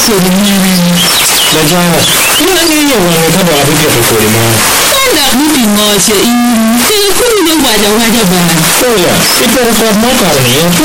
Najana, ina ne yawa ne ta ba abin da ke kore ma. Wanda mutum ma ce in sai kuma ne wajen ba. Oya, ita ko mota ne.